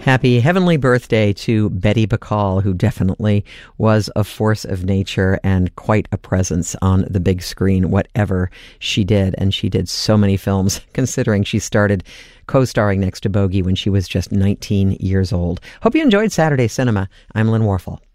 Happy heavenly birthday to Betty Bacall, who definitely was a force of nature and quite a presence on the big screen, whatever she did. And she did so many films, considering she started co-starring next to Bogey when she was just 19 years old. Hope you enjoyed Saturday Cinema. I'm Lynn Warfel.